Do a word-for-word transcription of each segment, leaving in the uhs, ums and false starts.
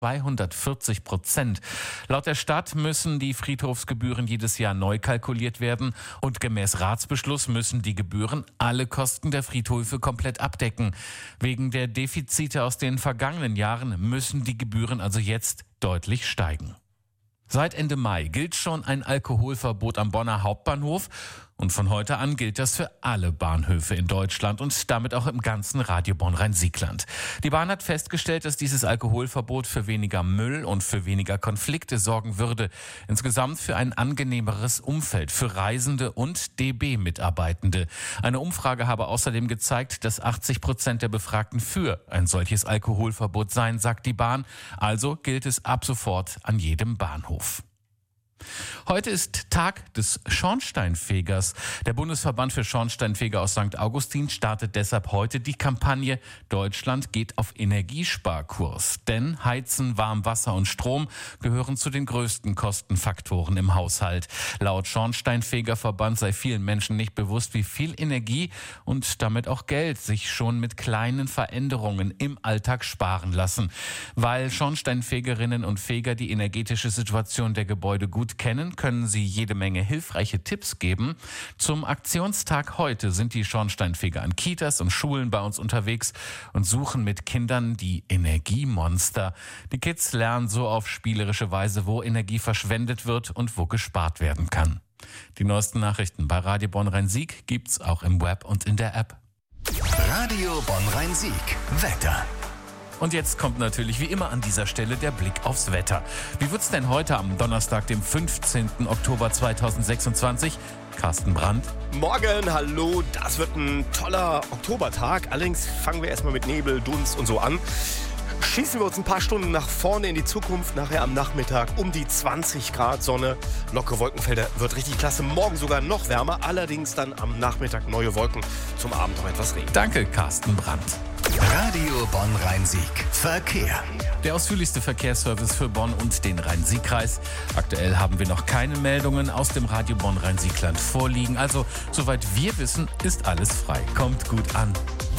zweihundertvierzig Prozent. Laut der Stadt müssen die Friedhofsgebühren jedes Jahr neu kalkuliert werden und gemäß Ratsbeschluss müssen die Gebühren alle Kosten der Friedhöfe komplett abdecken. Wegen der Defizite aus den vergangenen Jahren müssen die Gebühren also jetzt deutlich steigen. Seit Ende Mai gilt schon ein Alkoholverbot am Bonner Hauptbahnhof und von heute an gilt das für alle Bahnhöfe in Deutschland und damit auch im ganzen Radio Bonn-Rhein-Sieg-Land. Die Bahn hat festgestellt, dass dieses Alkoholverbot für weniger Müll und für weniger Konflikte sorgen würde. Insgesamt für ein angenehmeres Umfeld für Reisende und D B-Mitarbeitende. Eine Umfrage habe außerdem gezeigt, dass achtzig Prozent der Befragten für ein solches Alkoholverbot seien, sagt die Bahn. Also gilt es ab sofort an jedem Bahnhof. Heute ist Tag des Schornsteinfegers. Der Bundesverband für Schornsteinfeger aus Sankt Augustin startet deshalb heute die Kampagne Deutschland geht auf Energiesparkurs. Denn Heizen, Warmwasser und Strom gehören zu den größten Kostenfaktoren im Haushalt. Laut Schornsteinfegerverband sei vielen Menschen nicht bewusst, wie viel Energie und damit auch Geld sich schon mit kleinen Veränderungen im Alltag sparen lassen. Weil Schornsteinfegerinnen und Feger die energetische Situation der Gebäude gut kennen, können sie jede Menge hilfreiche Tipps geben. Zum Aktionstag heute sind die Schornsteinfeger an Kitas und Schulen bei uns unterwegs und suchen mit Kindern die Energiemonster. Die Kids lernen so auf spielerische Weise, wo Energie verschwendet wird und wo gespart werden kann. Die neuesten Nachrichten bei Radio Bonn-Rhein-Sieg gibt's auch im Web und in der App. Radio Bonn-Rhein-Sieg. Wetter. Und jetzt kommt natürlich wie immer an dieser Stelle der Blick aufs Wetter. Wie wird's denn heute am Donnerstag, dem fünfzehnten Oktober zweitausendsechsundzwanzig? Carsten Brandt. Morgen, hallo, das wird ein toller Oktobertag. Allerdings fangen wir erstmal mit Nebel, Dunst und so an. Schießen wir uns ein paar Stunden nach vorne in die Zukunft, nachher am Nachmittag um die zwanzig Grad Sonne, lockere Wolkenfelder, wird richtig klasse, morgen sogar noch wärmer, allerdings dann am Nachmittag neue Wolken, zum Abend noch etwas Regen. Danke, Carsten Brandt. Radio Bonn-Rhein-Sieg. Verkehr. Der ausführlichste Verkehrsservice für Bonn und den Rhein-Sieg-Kreis. Aktuell haben wir noch keine Meldungen aus dem Radio Bonn-Rhein-Sieg-Land vorliegen. Also, soweit wir wissen, ist alles frei. Kommt gut an.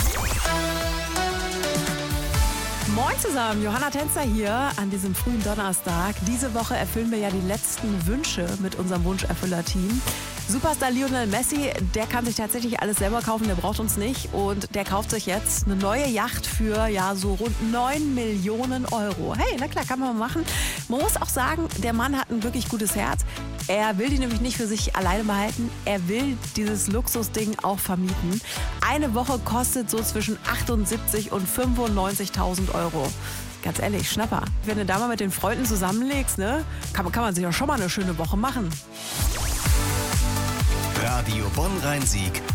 Moin zusammen, Johanna Tänzer hier an diesem frühen Donnerstag. Diese Woche erfüllen wir ja die letzten Wünsche mit unserem Wunscherfüller-Team. Superstar Lionel Messi, der kann sich tatsächlich alles selber kaufen, der braucht uns nicht. Und der kauft sich jetzt eine neue Yacht für ja so rund neun Millionen Euro. Hey, na klar, kann man machen. Man muss auch sagen, der Mann hat ein wirklich gutes Herz. Er will die nämlich nicht für sich alleine behalten. Er will dieses Luxusding auch vermieten. Eine Woche kostet so zwischen achtundsiebzig und fünfundneunzigtausend Euro. Ganz ehrlich, Schnapper. Wenn du da mal mit den Freunden zusammenlegst, ne, kann, kann man sich auch schon mal eine schöne Woche machen. Radio Bonn-Rhein-Sieg.